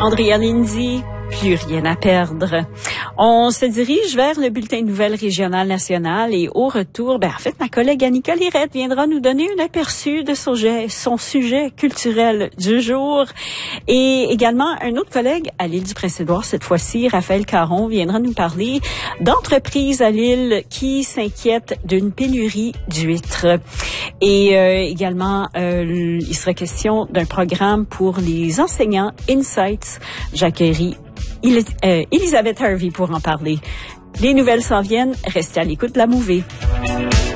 Andrea Lindsay, plus rien à perdre. On se dirige vers le bulletin de nouvelles régional national et au retour, ma collègue Annika Lirette viendra nous donner un aperçu de son sujet culturel du jour. Et également, un autre collègue à l'île du Prince-Édouard, cette fois-ci, Raphaël Caron, viendra nous parler d'entreprises à l'île qui s'inquiètent d'une pénurie d'huîtres. Et également, il sera question d'un programme pour les enseignants Insights. J'accueillis Elisabeth Harvey pour en parler. Les nouvelles s'en viennent. Restez à l'écoute de la Mouvée.